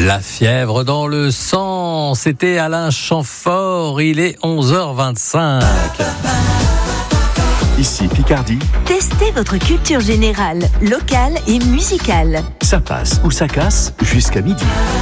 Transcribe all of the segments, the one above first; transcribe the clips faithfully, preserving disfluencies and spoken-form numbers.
La fièvre dans le sang, c'était Alain Chamfort, il est onze heures vingt-cinq. Ici Picardie. Testez votre culture générale, locale et musicale. Ça passe ou ça casse jusqu'à midi.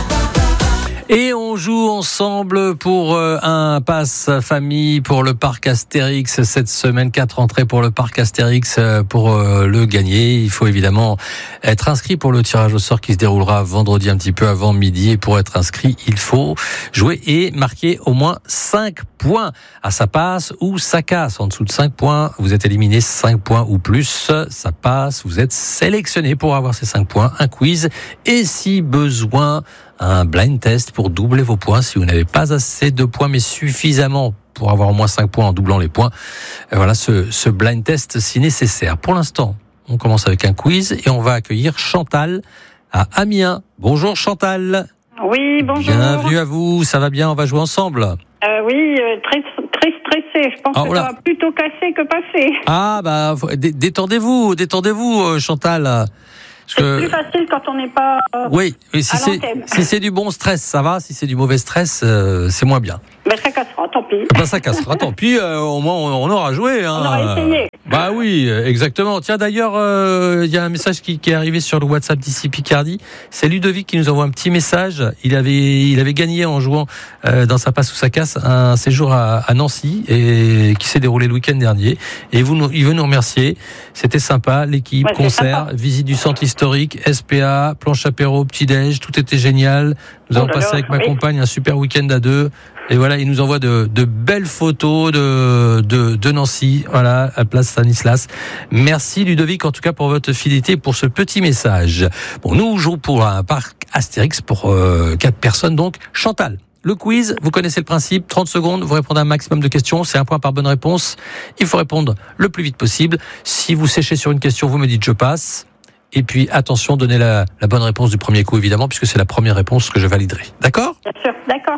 Et on joue ensemble pour euh, un pass famille pour le parc Astérix cette semaine. Quatre entrées pour le parc Astérix. Pour euh, le gagner, il faut évidemment être inscrit pour le tirage au sort qui se déroulera vendredi un petit peu avant midi. Et pour être inscrit, il faut jouer et marquer au moins cinq points. À ça passe ou ça casse. En dessous de cinq points, vous êtes éliminé. cinq points ou plus, ça passe. Vous êtes sélectionné pour avoir ces cinq points. Un quiz et si besoin, un blind test pour doubler vos points. Si vous n'avez pas assez de points, mais suffisamment pour avoir au moins cinq points en doublant les points, voilà ce, ce blind test si nécessaire. Pour l'instant, on commence avec un quiz et on va accueillir Chantal à Amiens. Bonjour Chantal. Oui, bonjour. Bienvenue à vous, ça va bien, on va jouer ensemble. Euh, oui, euh, très, très stressé. Je pense Ah, que voilà. ça va plutôt casser que passer. Ah bah dé- détendez-vous, détendez-vous euh, Chantal. C'est que... plus facile quand on n'est pas euh, oui, oui, si à c'est l'antenne. si c'est du bon stress, ça va. Si c'est du mauvais stress, euh, c'est moins bien. Ben, ça cassera, tant pis. Ben, ça cassera, tant pis. Euh, au moins, on, on aura joué. Hein. On aura essayé. Bah oui, exactement. Tiens, d'ailleurs, il euh, y a un message qui, qui est arrivé sur le WhatsApp d'ici Picardie. C'est Ludovic qui nous envoie un petit message. Il avait, il avait gagné en jouant euh, dans sa passe ou sa casse un séjour à, à Nancy et qui s'est déroulé le week-end dernier. Et vous, nous, il veut nous remercier. C'était sympa, l'équipe, Ouais, c'est concert, sympa. visite du centre historique, S P A, planche apéro, petit-déj, tout était génial. Nous Oh avons là passé là, avec ma oui. compagne un super week-end à deux. Et voilà, il nous envoie de, de belles photos de, de, de Nancy, voilà, à Place Stanislas. Merci Ludovic, en tout cas, pour votre fidélité et pour ce petit message. Bon, nous jouons pour un parc Astérix pour euh, quatre personnes, donc. Chantal, le quiz, vous connaissez le principe, trente secondes, vous répondez à un maximum de questions, c'est un point par bonne réponse. Il faut répondre le plus vite possible. Si vous séchez sur une question, vous me dites je passe. Et puis, attention, donnez la, la bonne réponse du premier coup, évidemment, puisque c'est la première réponse que je validerai. D'accord ? Bien sûr, d'accord.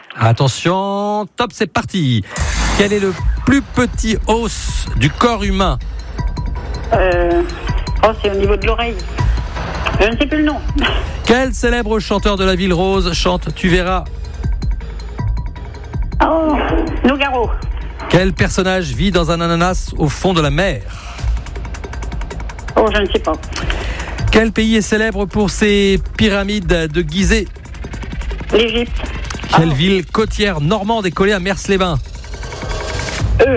Attention, top, c'est parti. Quel est le plus petit os du corps humain ? Euh... Oh, c'est au niveau de l'oreille. Je ne sais plus le nom. Quel célèbre chanteur de la Ville Rose chante « Tu verras » ? Oh, Nougaro. Quel personnage vit dans un ananas au fond de la mer ? Oh, je ne sais pas. Quel pays est célèbre pour ses pyramides de Gizeh ? L'Égypte. Quelle Oh. ville côtière normande est collée à Mers-les-Bains ? Eux.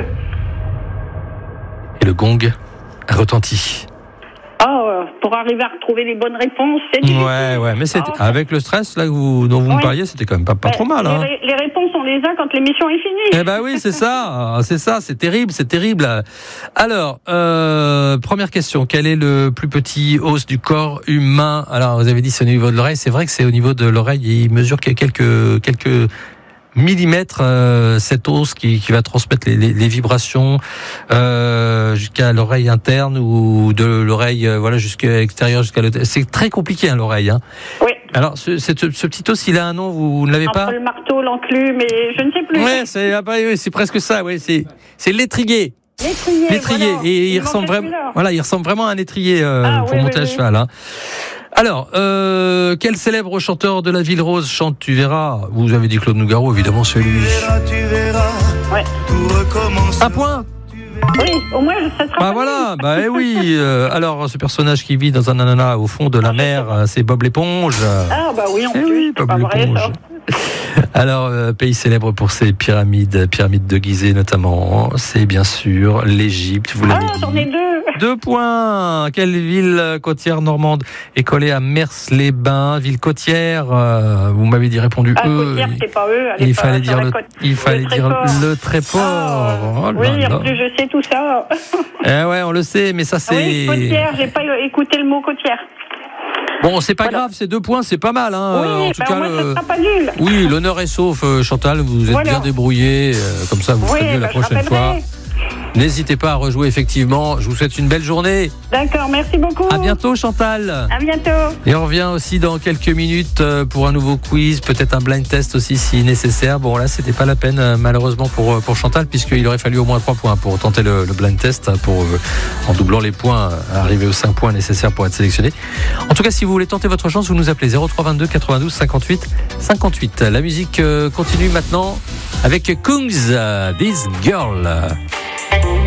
Et le gong a retenti. Oh, pour arriver à retrouver les bonnes réponses, c'est difficile. Ouais, ouais, mais c'était, Oh. avec le stress là, que vous, dont vous me Oui. parliez, c'était quand même pas, pas trop mal. les, Hein. ré- les réponses, on les a quand l'émission est finie. Eh ben oui, c'est ça, c'est ça, c'est terrible, c'est terrible. Alors, euh, première question, quel est le plus petit os du corps humain ? Alors, vous avez dit c'est au niveau de l'oreille, c'est vrai que c'est au niveau de l'oreille, il mesure quelques quelques millimètres euh, cet os qui, qui va transmettre les, les, les vibrations euh, jusqu'à l'oreille interne ou de l'oreille euh, voilà jusqu'à l'extérieur, jusqu'à l'autre. C'est très compliqué hein, l'oreille. Hein. Oui. Alors, ce, ce, ce petit os, il a un nom, vous, vous ne l'avez Entre pas ? le marteau, l'enclume, mais je ne sais plus. Ouais, c'est, ah bah, oui, c'est presque ça. Ouais, c'est, c'est l'étrier. L'étrier. L'étrier. Voilà. Et il, Il ressemble manquait vraiment, celui-là. voilà, il ressemble vraiment à un étrier euh, Ah, pour oui, monter oui, à oui. cheval. Hein. Alors, euh, quel célèbre chanteur de la Ville Rose chante Tu verras ? Vous avez dit Claude Nougaro, évidemment, c'est lui. Tu verras, Ouais. tout recommence. Un point. Oui, au moins, ça sera Bah pas voilà, bah eh oui. Euh, alors, ce personnage qui vit dans un ananas au fond de la mer, euh, c'est Bob l'éponge. Ah, bah oui, en Eh plus, oui, c'est Bob pas vrai, l'éponge. ça. Alors, euh, pays célèbre pour ses pyramides, pyramides de Gizeh notamment, c'est bien sûr l'Égypte, vous l'avez Ah, dit. j'en ai deux. Deux points. Quelle ville côtière normande est collée à Mers-les-Bains ? Ville côtière, euh, vous m'avez dit répondu Ah, eux. Côtière, c'est pas eux. Il allez fallait pas dire sur le, la côte. il fallait Le dire Tréport. le Tréport. Ah, Oh là oui, là. en plus, je sais tout ça. Eh ouais, on le sait, mais ça c'est. Oui, côtière, j'ai pas écouté le mot côtière. Bon, c'est pas Voilà. grave, c'est deux points, c'est pas mal. Hein. Oui, en bah, tout au cas, moins, le- ça sera pas nul. oui, l'honneur est sauf, euh, Chantal. Vous êtes Voilà. bien débrouillé, euh, comme ça vous Oui, ferez mieux bah, la je prochaine fois. rappellerai. N'hésitez pas à rejouer effectivement. Je vous souhaite une belle journée. D'accord, merci beaucoup. À bientôt Chantal. À bientôt. Et on revient aussi dans quelques minutes pour un nouveau quiz, peut-être un blind test aussi si nécessaire. Bon là c'était pas la peine malheureusement pour, pour Chantal, puisqu'il aurait fallu au moins trois points pour tenter le, le blind test, pour euh, en doublant les points, arriver aux cinq points nécessaires pour être sélectionné. En tout cas, si vous voulez tenter votre chance, vous nous appelez zéro trois vingt-deux quatre-vingt-douze cinquante-huit cinquante-huit. La musique continue maintenant avec Kungs, This Girl.